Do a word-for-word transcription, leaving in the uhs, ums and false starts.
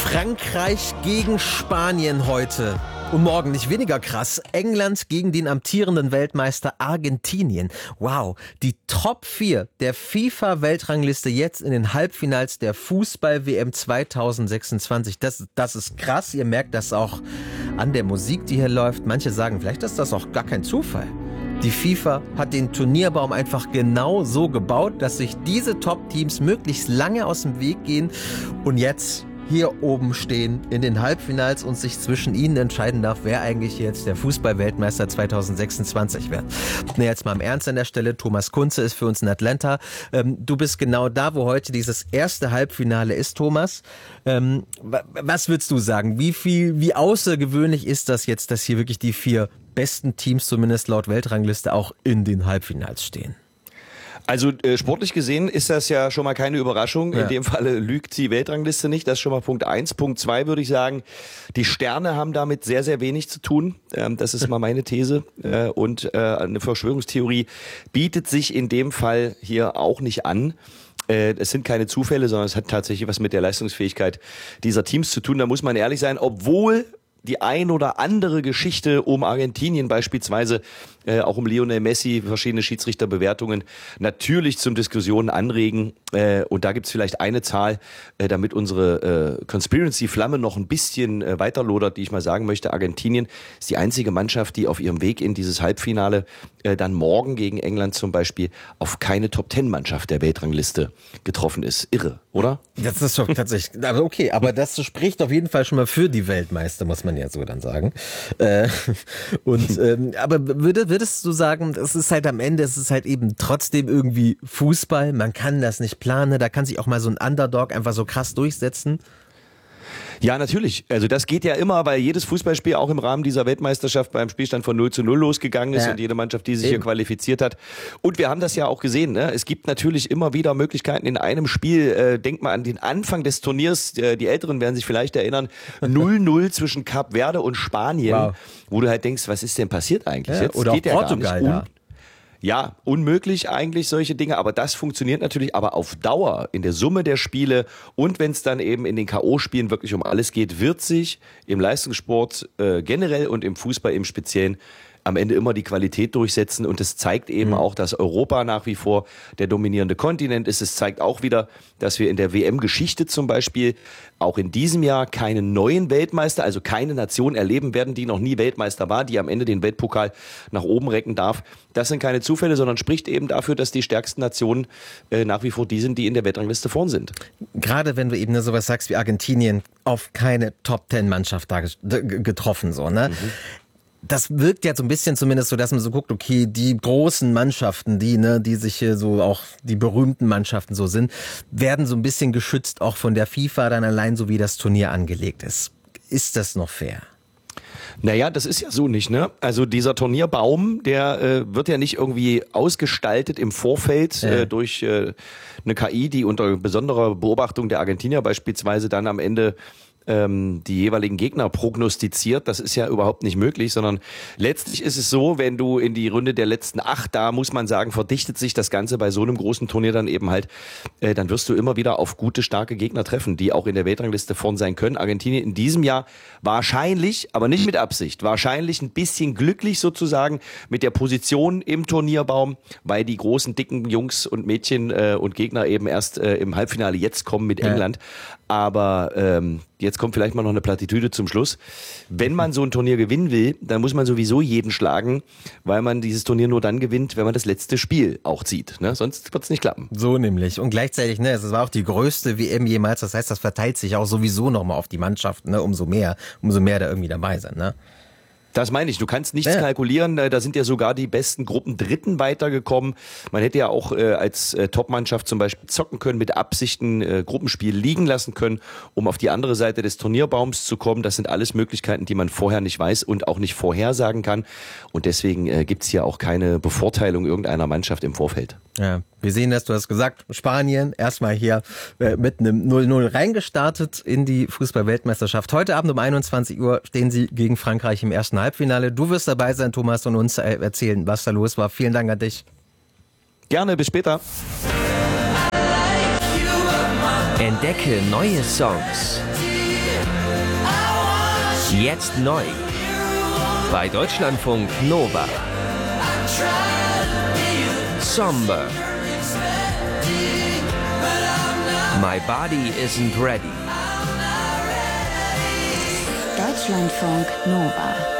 Frankreich gegen Spanien heute. Und morgen nicht weniger krass. England gegen den amtierenden Weltmeister Argentinien. Wow, die Top vier der FIFA-Weltrangliste jetzt in den Halbfinals der Fußball-W M zwanzig sechsundzwanzig. Das, das ist krass. Ihr merkt das auch an der Musik, die hier läuft. Manche sagen, vielleicht ist das auch gar kein Zufall. Die FIFA hat den Turnierbaum einfach genau so gebaut, dass sich diese Top-Teams möglichst lange aus dem Weg gehen und jetzt hier oben stehen in den Halbfinals und sich zwischen ihnen entscheiden darf, wer eigentlich jetzt der Fußball-Weltmeister zwanzig sechsundzwanzig wird. Na, jetzt mal im Ernst an der Stelle. Thomas Kunze ist für uns in Atlanta. Ähm, du bist genau da, wo heute dieses erste Halbfinale ist, Thomas. Ähm, was würdest du sagen? Wie viel, wie außergewöhnlich ist das jetzt, dass hier wirklich die vier besten Teams, zumindest laut Weltrangliste, auch in den Halbfinals stehen? Also äh, sportlich gesehen ist das ja schon mal keine Überraschung. Ja. In dem Falle lügt die Weltrangliste nicht. Das ist schon mal Punkt eins. Punkt zwei würde ich sagen, die Sterne haben damit sehr, sehr wenig zu tun. Ähm, das ist mal meine These. Äh, und äh, eine Verschwörungstheorie bietet sich in dem Fall hier auch nicht an. Es sind keine Zufälle, sondern es hat tatsächlich was mit der Leistungsfähigkeit dieser Teams zu tun. Da muss man ehrlich sein, obwohl die ein oder andere Geschichte um Argentinien beispielsweise, äh, auch um Lionel Messi, verschiedene Schiedsrichterbewertungen natürlich zum Diskussionen anregen. Äh, und da gibt's vielleicht eine Zahl, äh, damit unsere äh, Conspiracy-Flamme noch ein bisschen äh, weiterlodert, die ich mal sagen möchte. Argentinien ist die einzige Mannschaft, die auf ihrem Weg in dieses Halbfinale äh, dann morgen gegen England zum Beispiel auf keine Top-Ten-Mannschaft der Weltrangliste getroffen ist. Irre, oder? Das ist doch tatsächlich, aber okay, aber das spricht auf jeden Fall schon mal für die Weltmeister, muss man ja so dann sagen. Äh, und ähm, aber würde, würdest du sagen, es ist halt am Ende, es ist halt eben trotzdem irgendwie Fußball, man kann das nicht planen, da kann sich auch mal so ein Underdog einfach so krass durchsetzen? Ja, natürlich. Also das geht ja immer, weil jedes Fußballspiel auch im Rahmen dieser Weltmeisterschaft beim Spielstand von null zu null losgegangen ist, ja. Und jede Mannschaft, die sich Eben. hier qualifiziert hat. Und wir haben das ja auch gesehen, ne? Es gibt natürlich immer wieder Möglichkeiten in einem Spiel. Äh, denk mal an den Anfang des Turniers. Äh, die Älteren werden sich vielleicht erinnern. null null zwischen Kap Verde und Spanien. Wow. Wo du halt denkst, was ist denn passiert eigentlich ja, jetzt? Oder geht auch ja Portugal, gar ja. nicht. Ja, unmöglich eigentlich solche Dinge, aber das funktioniert natürlich, aber auf Dauer in der Summe der Spiele und wenn es dann eben in den K O-Spielen wirklich um alles geht, wird sich im Leistungssport äh, generell und im Fußball im Speziellen am Ende immer die Qualität durchsetzen und es zeigt eben mhm. auch, dass Europa nach wie vor der dominierende Kontinent ist. Es zeigt auch wieder, dass wir in der W M-Geschichte zum Beispiel auch in diesem Jahr keinen neuen Weltmeister, also keine Nation erleben werden, die noch nie Weltmeister war, die am Ende den Weltpokal nach oben recken darf. Das sind keine Zufälle, sondern spricht eben dafür, dass die stärksten Nationen äh, nach wie vor die sind, die in der Weltrangliste vorn sind. Gerade wenn du eben sowas sagst wie Argentinien, auf keine Top-Ten-Mannschaft da getroffen, so, ne? Mhm. Das wirkt ja so ein bisschen zumindest so, dass man so guckt, okay, die großen Mannschaften, die, ne, die sich hier so auch die berühmten Mannschaften so sind, werden so ein bisschen geschützt auch von der FIFA dann allein, so wie das Turnier angelegt ist. Ist das noch fair? Naja, das ist ja so nicht, ne? Also dieser Turnierbaum, der äh, wird ja nicht irgendwie ausgestaltet im Vorfeld ja. äh, durch äh, eine K I, die unter besonderer Beobachtung der Argentinier beispielsweise dann am Ende die jeweiligen Gegner prognostiziert. Das ist ja überhaupt nicht möglich, sondern letztlich ist es so, wenn du in die Runde der letzten acht, da muss man sagen, verdichtet sich das Ganze bei so einem großen Turnier dann eben halt, äh, dann wirst du immer wieder auf gute, starke Gegner treffen, die auch in der Weltrangliste vorn sein können. Argentinien in diesem Jahr wahrscheinlich, aber nicht mit Absicht, wahrscheinlich ein bisschen glücklich sozusagen mit der Position im Turnierbaum, weil die großen, dicken Jungs und Mädchen äh, und Gegner eben erst äh, im Halbfinale jetzt kommen mit ja. England. Aber ähm, jetzt kommt vielleicht mal noch eine Plattitüde zum Schluss. Wenn man so ein Turnier gewinnen will, dann muss man sowieso jeden schlagen, weil man dieses Turnier nur dann gewinnt, wenn man das letzte Spiel auch zieht. Ne? Sonst wird es nicht klappen. So nämlich. Und gleichzeitig, ne, es war auch die größte W M jemals. Das heißt, das verteilt sich auch sowieso nochmal auf die Mannschaften. Ne? Umso mehr, umso mehr da irgendwie dabei sind. Ne? Das meine ich, du kannst nichts ja. kalkulieren, da sind ja sogar die besten Gruppen Dritten weitergekommen. Man hätte ja auch äh, als äh, Top-Mannschaft zum Beispiel zocken können, mit Absichten äh, Gruppenspiel liegen lassen können, um auf die andere Seite des Turnierbaums zu kommen. Das sind alles Möglichkeiten, die man vorher nicht weiß und auch nicht vorhersagen kann. Und deswegen äh, gibt es hier auch keine Bevorteilung irgendeiner Mannschaft im Vorfeld. Ja, wir sehen das, du hast gesagt, Spanien erstmal hier äh, mit einem null null reingestartet in die Fußball-Weltmeisterschaft. Heute Abend um einundzwanzig Uhr stehen sie gegen Frankreich im ersten Halbfinale. Du wirst dabei sein, Thomas, und uns äh, erzählen, was da los war. Vielen Dank an dich. Gerne, bis später. Entdecke neue Songs. Jetzt neu. Bei Deutschlandfunk Nova. Somber. My body isn't ready. Deutschlandfunk Nova.